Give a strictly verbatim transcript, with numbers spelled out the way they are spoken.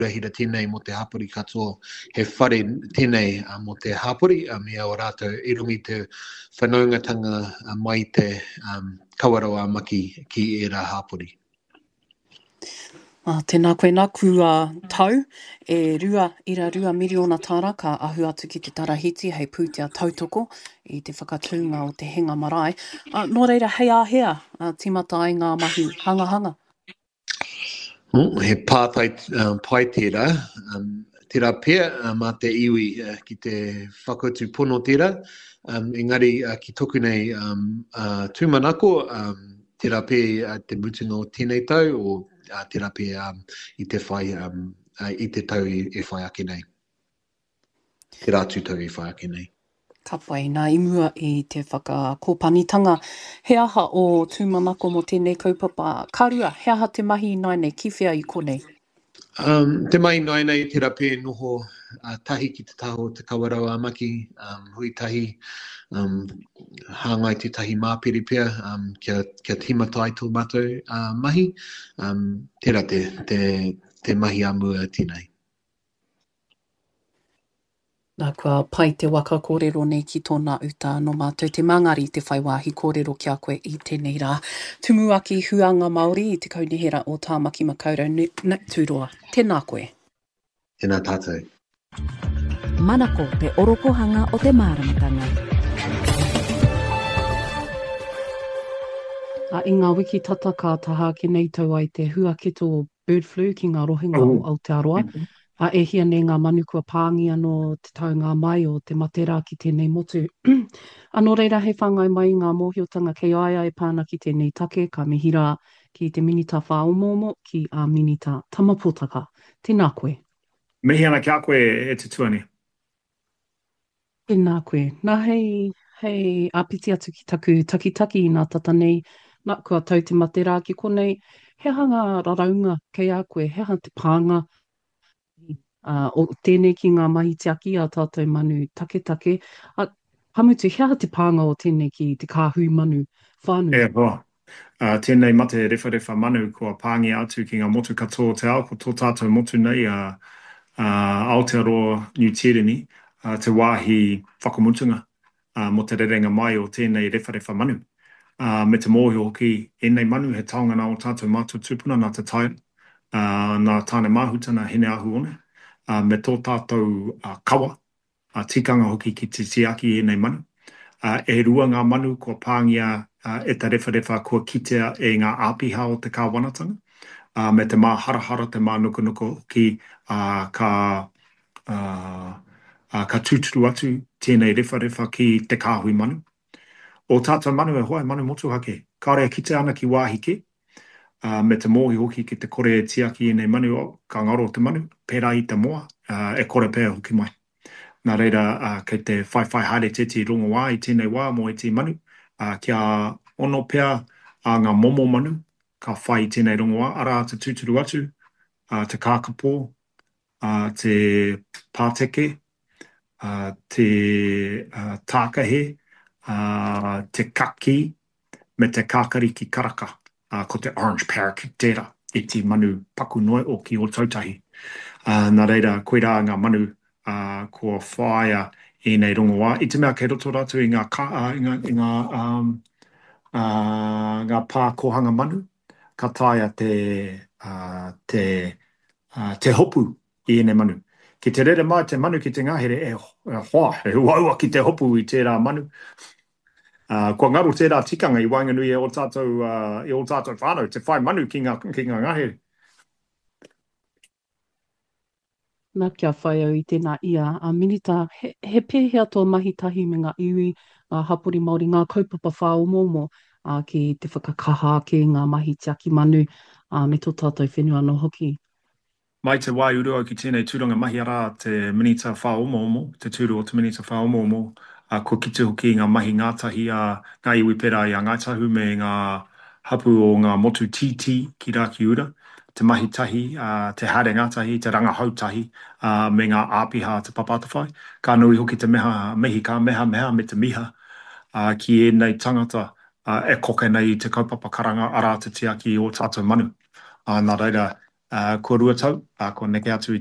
hira tēnei mo te hapori katoa, he whare tēnei uh, mo te hapori, uh, mea o rātou i rungi te whanaungatanga uh, mai te um, kawaroa maki ki e rā hapori. Uh, tēnā koe nā kua tau, e rua, ira rua miriona tāra ka ahu atu ki te tarahiti hei pūtea tautoko i te whakatūnga o te henga marae. Uh, nō reira, hei āhea, uh, timata ai ngā mahi hanga hanga. Mm, he pātai uh, pai tērā, um, tērā pēr uh, mā te iwi uh, ki te whakautu pono tērā, um, engari uh, ki toku nei um, uh, tūmanako, um, tērā pēr uh, te mutunga o tēnei tau, o uh, tērā pēr um, i te whai, um, uh, i te tau e, e whai ake nei. Tērā tūtau e whai ake nei. Ka pai, nā imua i te whakakōpanitanga. He aha o tūmanako mo tēnei kaupapa. Karua, he aha te mahi nai nei, ki whea i konei? Um, te mai nai nei te rape noho uh, tahi ki te taho te kawarau amaki, um, hui tahi, um, hāngai te tahi māpiri pia, um, kia, kia timatai tō mātou uh, mahi, um, tērā te, te, te mahi amua tēnei. Nā kua pai te waka kōrero nei ki tōna uta no mātou te mangari te whaiwāhi kōrero ki a koe i tēnei rā. Tumu aki huanga Māori i te kaunihera o Tāmaki Makaurau Nick Tūroa. Tēnā koe. Tēnā tātou. Manako te orokohanga o te māramatanga. A i ngā wiki tata ka taha ki nei tau ai te huaketo bird flu ki ngā rohinga oh. o Aotearoa. A e hia nei ngā manu kua pāngia no te taunga mai o te matera ki tēnei motu. Anō reira he whangai mai ngā mōhiotanga kei aia e pāna ki tēnei take, ka mihira ki te minita whaomomo ki a minita tamapotaka. Tēnā koe. Mihi ana ki a koe e te tuani. Tēnā koe. Nā hei, hei apiti atu ki taku takitaki i nā tata nei, nā kua tau te matera ki konei, he hanga raraunga kei a koe, he hanga te pānga, Uh, o tēnei ki ngā mahi te aki a tātou manu take take. Uh, Hamutu, hea te pānga o tēnei ki te kāhui manu whānui? E, hoa. Uh, tēnei mate refa refa manu kua pāngi atu ki ngā motu katoa te ao, ko tō tātou motu nei a uh, uh, Aotearoa New Tireni, uh, te wāhi whakamutunga uh, mo te rerenga mai o tēnei refa refa manu. Uh, me te mōhi hoki, enei manu he taongana o tātou mātou tūpuna nā te taia, uh, nā tāne māhutana hene ahu one. Uh, me tō tātou uh, kawa, uh, tikanga hoki ki te tiaki e nei manu. Uh, e rua ngā manu kua pāngia uh, e ta refa refa kua kitea e ngā āpiha o te kāwanatanga. Uh, me te mā hara hara, te mā nuku nuku ki uh, ka, uh, uh, ka tūturu atu tēnei refa refa ki te kāhui manu. O tātou manu e hoa, manu motu hake. Kāre kitea ana ki wāhike. Uh, me te mōhi hoki ki te kore e tiaki e nei manu o ka ngaro o te manu, pērā i te moa, uh, e kore pēr hoki mai. Nā reira, uh, kei te whai whai haere te te rongo wā i tēnei wā mo i te manu, uh, kia ono pēr a ngā momo manu, ka whai i tēnei rongo wā, ara te tūturu atu, uh, te kākapo, uh, te pāteke, uh, te uh, tākahe, uh, te kaki, me te kākari ki karaka. Uh, ko te orange parrot tērā i te manu paku noe o ki o tautahi. Uh, nā reira, koe rā ngā manu uh, kua whaia i nei rongo wā. I te mea kei roto ratu i ngā, ka, uh, i ngā, i ngā, um, uh, ngā pā kohanga manu, ka taia te, uh, te, uh, te hopu i nei manu. Ki te rere mai te manu ki te ngahere e, e hoa, e uaua ki te hopu i tērā manu. Uh, kua ngaru tērā tikanga i Wainganui e o tātou, uh, e o tātou whānau, te whai manu ki ngā, ki ngā ngahere. Nā kia whai au i tēnā ia. A minita, he, he pēhea tō mahi tahi me ngā iwi, uh, hapori Māori, ngā kaupapa whaomomo uh, ki te whakakaha ki ngā mahi te aki manu uh, me tō tātou whenua no hoki. Mai te wai urua ki tēnei tūranga mahi ara te minita whaomomo, te tūru o te minita whaomomo, Uh, ko kite hoki ngā mahi ngātahi a uh, ngā iwi pera i a Ngaitahu me ngā hapu o ngā motu titi ki Raki Ura, te mahi tahi, uh, te haere ngātahi, te ranga hautahi, uh, me ngā āpiha te papatawhai. Ka nui hoki te meha, mehi ka meha meha me te miha uh, ki e nei tangata uh, e koke nei te kaupapa karanga ara te tiaki o tātou manu. Uh, nā reira, uh, ko rua tau, uh, ko neke atu